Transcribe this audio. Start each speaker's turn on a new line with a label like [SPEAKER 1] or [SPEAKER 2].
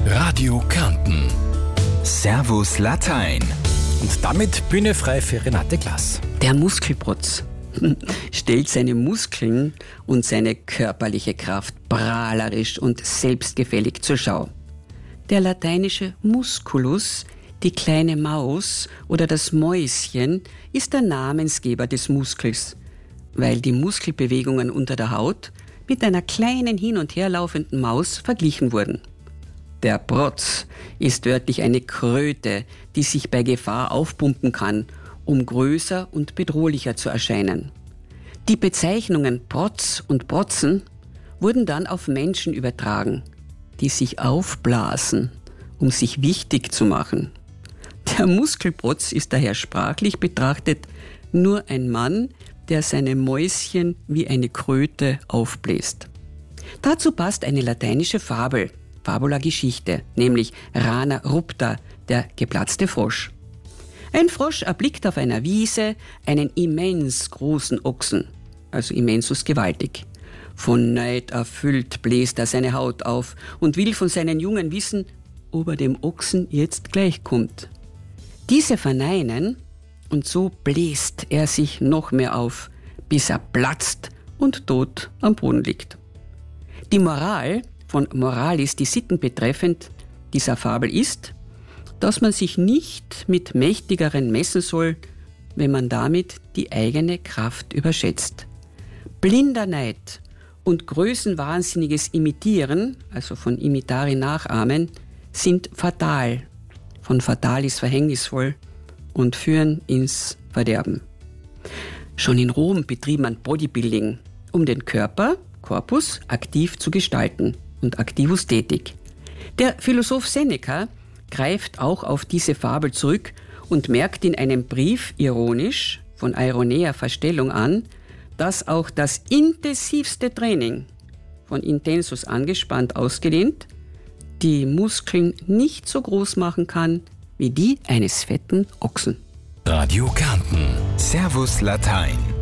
[SPEAKER 1] Radio Kärnten.
[SPEAKER 2] Servus Latein.
[SPEAKER 3] Und damit Bühne frei für Renate Glas.
[SPEAKER 4] Der Muskelprotz stellt seine Muskeln und seine körperliche Kraft prahlerisch und selbstgefällig zur Schau. Der lateinische Musculus, die kleine Maus oder das Mäuschen, ist der Namensgeber des Muskels, weil die Muskelbewegungen unter der Haut mit einer kleinen hin- und herlaufenden Maus verglichen wurden. Der Protz ist wörtlich eine Kröte, die sich bei Gefahr aufpumpen kann, um größer und bedrohlicher zu erscheinen. Die Bezeichnungen Protz und Protzen wurden dann auf Menschen übertragen, die sich aufblasen, um sich wichtig zu machen. Der Muskelprotz ist daher sprachlich betrachtet nur ein Mann, der seine Mäuschen wie eine Kröte aufbläst. Dazu passt eine lateinische Fabel, Fabula Geschichte, nämlich Rana rupta, der geplatzte Frosch. Ein Frosch erblickt auf einer Wiese einen immens großen Ochsen, also immensus gewaltig. Von Neid erfüllt bläst er seine Haut auf und will von seinen Jungen wissen, ob er dem Ochsen jetzt gleichkommt. Diese verneinen und so bläst er sich noch mehr auf, bis er platzt und tot am Boden liegt. Die Moral von Moralis, die Sitten betreffend, dieser Fabel ist, dass man sich nicht mit Mächtigeren messen soll, wenn man damit die eigene Kraft überschätzt. Blinder Neid und größenwahnsinniges Imitieren, also von imitare nachahmen, sind fatal. Von fatal ist verhängnisvoll und führen ins Verderben. Schon in Rom betrieb man Bodybuilding, um den Körper, Corpus, aktiv zu gestalten und activus tätig. Der Philosoph Seneca greift auch auf diese Fabel zurück und merkt in einem Brief ironisch, von ironea Verstellung an, dass auch das intensivste Training, von intensus angespannt ausgedehnt, die Muskeln nicht so groß machen kann wie die eines fetten Ochsen.
[SPEAKER 1] Radio Kärnten.
[SPEAKER 2] Servus Latein.